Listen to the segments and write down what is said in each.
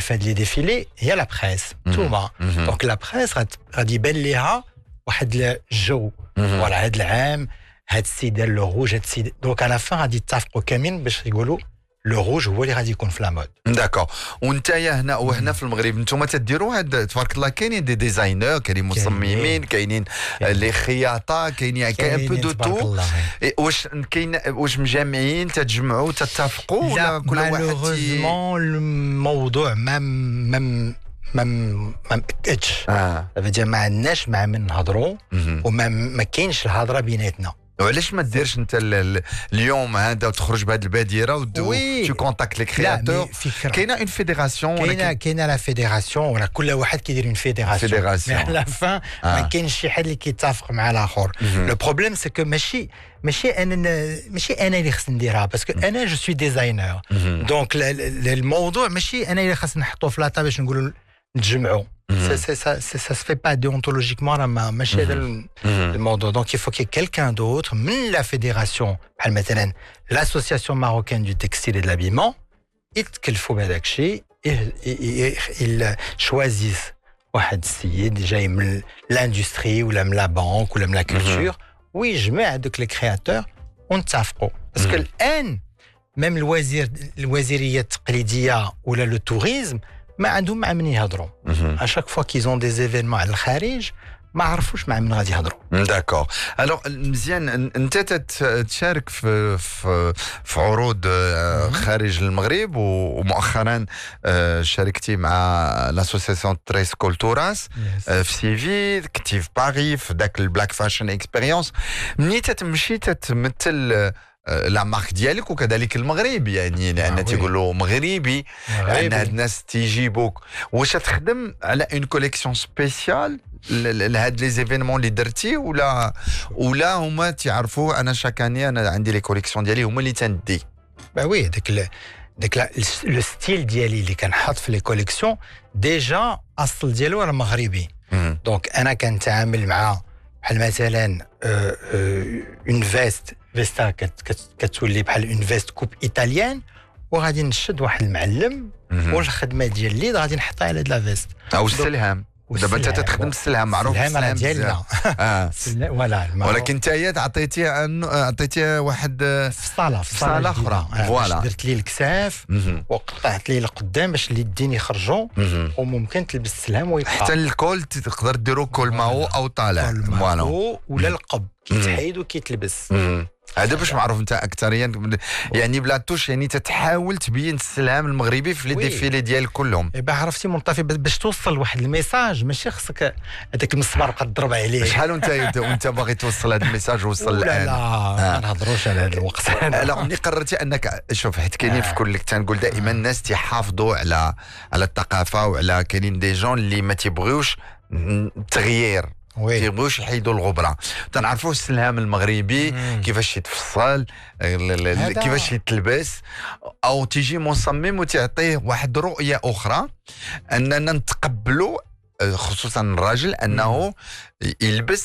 في هاد لي ديفيلي هي لا بريس نتوما دونك لا بريس غادي يبان ليها واحد الجو فوالا هاد العام هاد السيد دار لو روج هاد السيد دونك على فان غادي يتفقوا كاملين باش يقولوا لو روج هو اللي غادي يكون في لا مود. داكور. ونتايا هنا وهنا في المغرب نتوما تديروا هاد تبارك الله كاينين دي ديزاينر كاينين مصممين كاينين لي خياطه كاينين ان بو دو تو واش كاين واش مجمعين تتجمعوا تتفقوا ولا كل واحد مالوغوزمون الموضوع ما مأكدش ما عندناش مع من نهضروا وما كاينش الهضره بيناتنا. وعلاش ما ديرش انت اليوم هذا وتخرج بهذه البادره وتو كونتاكت لي كرياتور؟ كاينه اون فيدراسيون كاينه لا فيدراسيون ولا كل واحد كيدير اون فيدراسيون على فان ما كاينش شي حد اللي كيتفق مع الاخر. لو بروبليم سي كو ماشي انا اللي خصني نديرها باسكو انا جو سوي ديزاينر دونك الموضوع ماشي انا اللي خصني نحطو في لاطا باش نقولوا نتجمعوا. Ça se fait pas déontologiquement ماشي هذا الموضوع. Donc il faut qu'il y ait quelqu'un d'autre من la fédération بحال مثلا l'association marocaine du textile et de l'habillement يتكلفوا بهذاك الشيء ils choisissent واحد السيد جاي من لاندستري ولا من لا بانك ولا من لا كولتور ويجمع هذوك لي كرياتور ونتفقوا باسكو الان ميم الوزيريه التقليديه ولا لو توريزم ما عندهم مع من يهضروا. اشاك فوا كيزون دي زيفينمون على الخارج ما عرفوش مع من غادي يهضروا. داكور. الوغ مزيان انت تشارك في عروض خارج المغرب ومؤخرا شاركتي مع لاسوسياسيون تريس كولتوراس في سيفي كنتي في باغي في ذاك البلاك فاشن اكسبيريونس. مني تتمشي تتمثل لا مارك ديالك وكذلك المغرب يعني لان تيقولوا مغربي ان هاد الناس تيجيبوك واش تخدم على اون كوليكسيون سبيسيال لهاد لي زيفينمون اللي درتي ولا هما تيعرفوا انا شاكاني انا عندي لي كوليكسيون ديالي هما اللي تندي وي داك لو ستيل ديالي اللي كنحط في لي كوليكسيون ديجا اصل ديالو راه مغربي دونك انا كنتعامل مع بحال مثلا اون فيستا كتولي بحال اون فيست كوب ايطاليان وغادي نشد واحد المعلم والخدمه ديال اليد غادي نحطها على هاد لا فيست او السلهام. دابا انت تخدم السلهام معروف السلهام ديالنا فوالا ولكن انت عطيتي واحد في الصاله اخرى فوالا درت لي الكساف وقطعت لي القدام باش اليدين يخرجوا وممكن تلبس السلهام ويبقى حتى الكول تقدر ديرو كول ماو او طالع فوالا ولا القب كيتحيد وكيتلبس. هذا باش معروف انت اكثريا يعني بلا توش يعني تتحاول تبين السلام المغربي في لي ديفيلي ديال كلهم. عرفتي منطفي باش توصل واحد الميساج ماشي خصك هذاك المسمار بقى تضرب عليه. شحال وانت باغي توصل هذا الميساج وصل الان؟ لا ما نهضروش على هذا الوقت. لا ملي قررتي انك شوف حيت كاينين في كل تنقول دائما الناس تيحافظوا على الثقافه وعلى كاينين دي جون اللي ما تيبغيوش التغيير تيبغيوش يحيدوا الغبره. تنعرفوا السلهام المغربي كيفاش يتفصل كيفاش يتلبس او تيجي مصمم وتعطيه واحد رؤيه اخرى اننا نتقبلوا خصوصا الراجل انه يلبس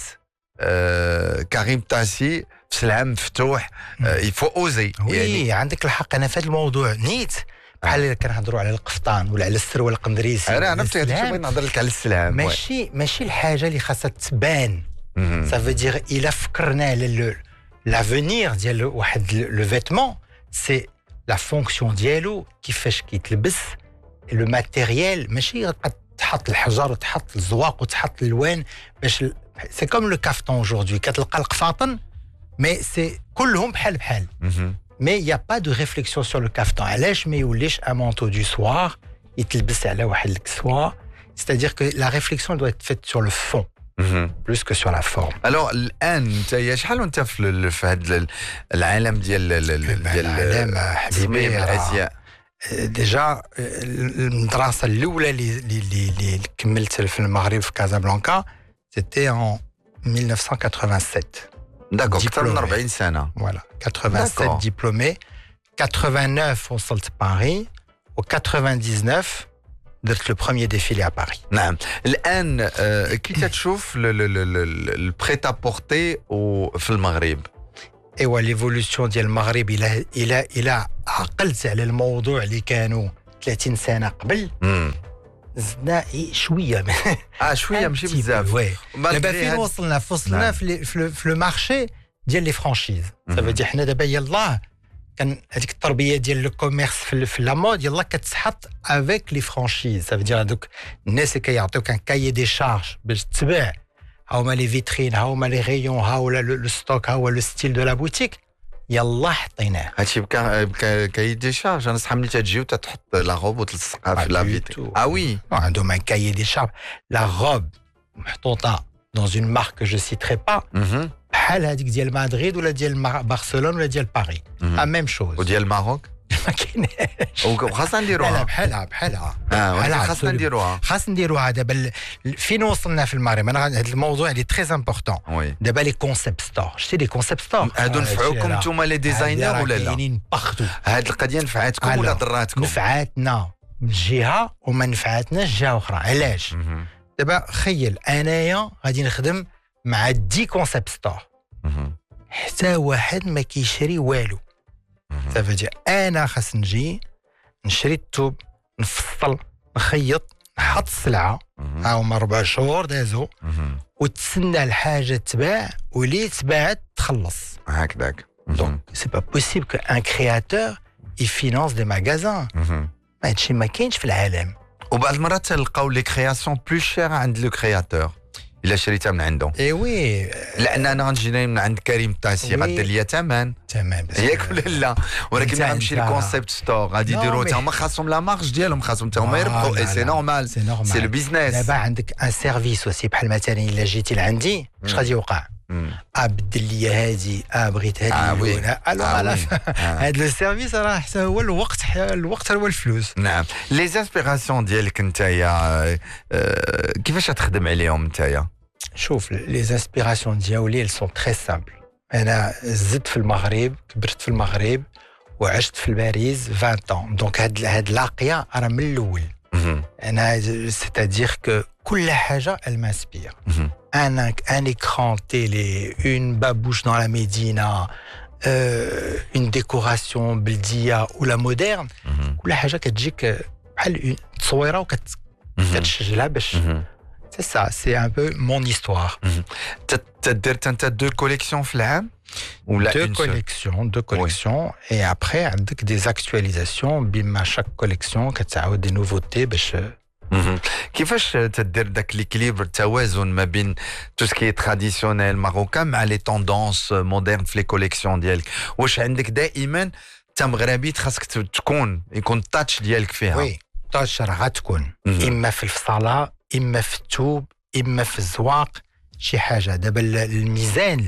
كريم تاسي في سلهام مفتوح يفو اوزي. يعني عندك الحق. انا في هذا الموضوع نيت بحال كنهضروا على القفطان ولا على السروال القندريسي. انا بغيت نهضر لك على السلهام. ماشي الحاجه اللي خاصها تبان. سافو دير الا فكرنا على لافونير ديال واحد لو فيتمون سي لا فونكسيون ديالو كيفاش كيتلبس لو ماتيريال ماشي تحط الحجر وتحط الزواق وتحط الالوان باش سي كوم لو كافتون اجوردي كتلقى القفاطن مي سي كلهم بحال mais il n'y a pas de réflexion sur le caftan. علاش ما يوليش un manteau du soir يتلبس على واحد الكسوة. C'est-à-dire que la réflexion doit être faite sur le fond plus que sur la forme. Alors الآن انت شحال وانت في هذا العالم ديال العالم حبيبي الازياء؟ ديجا المدرسة الأولى اللي كملت في المغرب في كازابلانكا c'était en 1987. D'accord, أكثر من 40 سنة. Voilà, 87 diplômés, 89 وصلت باريس و 99 درت لو بروميير ديفيلي à Paris. نعم. الآن كي تشوف البريت ابورتي في المغرب؟ ايوا ليفولوسيون ديال المغرب الى عقلت على الموضوع اللي كانوا 30 سنه قبل زدنا شويه شويه ماشي بزاف وي دابا فين وصلنا في لو مارشي ديال لي فرانشيز دابا حنا دابا يلاه كان هذيك التربيه ديال لو كوميرس في لا مود يلاه كتسحط افيك لي فرانشيز سافو هذوك الناس اللي كيعطيوك ان كايي دي شارج باش تتبع ها هما لي فيترين ها هما لي غيون ها هو لو ستوك ها هو لو ستيل دو لا بوتيك يلا حطيناه هادشي كايي دي شارج انا صحاب ملي تجي وتحط لا غوب وتلصقها في لا فيترين وي عندهم ان كايي دي شارج لا غوب محطوطه dans une marque que je citerai pas بحال هذيك ديال مدريد ولا ديال برشلونه ولا ديال باري ا ميم شوز وديال الماروك ما كايناش وخاصنا نديروها بحالها خاصنا نديروها دابا فين وصلنا في المغرب انا هذا الموضوع اللي تري امبورطون دابا لي كونسيبت ستور شتي لي كونسيبت ستور هادو نفعوكم نتوما لي ديزاينر ولا لا كاينين باغتو هاد القضيه نفعاتكم ولا ضراتكم نفعاتنا من جهه وما نفعاتناش جهه اخرى علاش دابا خيل انايا غادي نخدم مع 10 كونسيبت ستور حتى واحد ما كيشري والو صافي انا خاص نجي نشري الثوب نفصل نخيط نحط السلعه ها هما 4 شهور دازو وتسنى الحاجه تباع ولي تباعت تخلص هكذاك دونك سي با بوسيبل كو ان كرياتور يفينانس دي ماغازان هادشي ما كاينش في العالم وبعض المرات تلقاو لي كرياسيون بلو شير عند لو كرياتور الا شريتها من عنده وي لان انا غنجي من عند كريم التاسي غدير ليا ثمن تمام ياك ولا لا ولكن ما غنمشي للكونسيبت ستور غادي يديروا حتى هما خاصهم لا مارج ديالهم خاصهم حتى هما يربحوا اي سي نورمال سي لو بيزنس دابا عندك ان سيرفيس وسي بحال مثلا الا جيتي لعندي اش غادي يوقع بدل لي هادي بغيت هادي هاد لو سيرفيس راه حتى هو الوقت هو الفلوس نعم لي زانسبيراسيون ديالك نتايا كيفاش تخدم عليهم نتايا شوف لي زانسبيراسيون ديالي سون تري سامبل انا زدت في المغرب كبرت في المغرب وعشت في باريس 20 ans دونك هاد لاقيه راه من الاول انا c'est-à-dire que كل حاجه elle m'inspire un écran télé une babouche dans la Médina une décoration بلديه ولا مودرن كل حاجه كتجيك بحال تصويره وكتشجلها باش c'est ça c'est un peu mon histoire t'as 2 collections في العام ou deux collections et après عندك des actualisations بما chaque collection كتعاود des nouveautés باش كيفاش تدير داك ليكليبر التوازن ما بين تو سكي تراديسيونيل ماروكان مع لي توندونس مودرن في لي كوليكسيون ديالك واش عندك دائما انت مغربي خاصك تكون يكون التاتش ديالك فيها وي التاتش راه غتكون اما في الفصاله اما في الثوب اما في الزواق شي حاجه دابا الميزان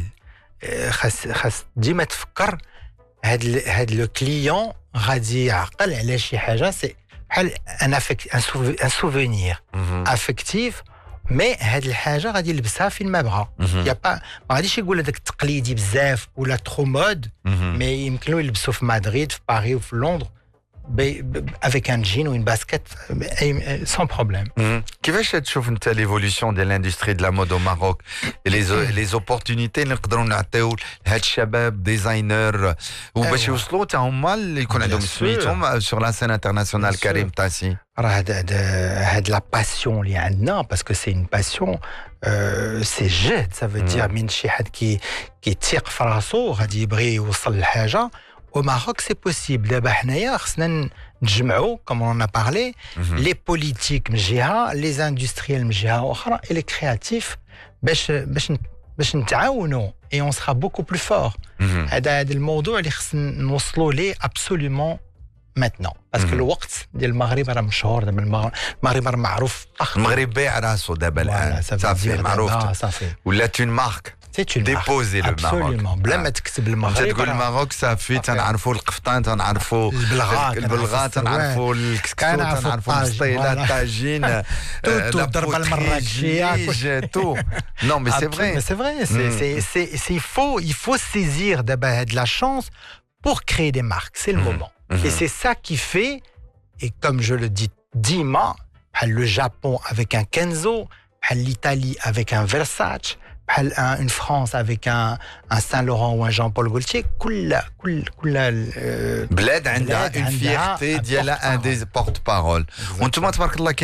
خاص ديما تفكر هاد لو كليون غادي يعقل على شي حاجه سي بحال ان سوفونير افكتيف مي هاد الحاجه غادي يلبسها فين ما بغا يا با ما غاديش يقول هذاك التقليدي بزاف ولا ترو مود مي يمكن له يلبسوا في مدريد في باريس وفي لندن avec un jean ou une basket sans problème. كيفاش تشوف انت ليفولوسيون ديال لاندستري دو لا مود او ماروك لي زوبورتونيتي اللي نقدروا نعطيو لهاد الشباب ديزاينر وباش يوصلوا حتى هما اللي يكون عندهم سميتهم سور لا سين انترناسيونال كريم تاسي راه هاد لا باسيون اللي عندنا باسكو سي اون باسيون سي جهد سافو دير من شي حد كيتيق في راسو غادي يبغي يوصل لحاجه Au Maroc, c'est possible. دابا حنايا خصنا نجمعوا comme on en a parlé les politiques من جهه les industriels من جهه اخرى et les créatifs باش نتعاونوا et on sera beaucoup plus fort. هذا الموضوع اللي خصنا نوصلوا ليه absolument maintenant باسكو الوقت ديال المغرب راه مشهور دابا المغرب راه معروف المغرب بايع راسو دابا الان صافي معروف ولات اون مارك ديبوزي لو ماروك بلا ما تكتب المغرب تقول المغرب صافي تنعرفوا القفطان تنعرفوا البلغات تنعرفوا الكسكسو تنعرفوا السطيلات الطاجين الضربه المراكشيه تو نو مي سي فري سي فري سي il faut saisir دابا هاد لا شانس pour créer des marques c'est le moment et c'est ça qui fait et comme je le dis Dima le Japon avec un Kenzo l'Italie avec un Versace une France avec un Saint-Laurent ou un Jean-Paul Gaultier, كل بلاد عندها une fierté ديالها un des porte-parole. وانتم تبارك الله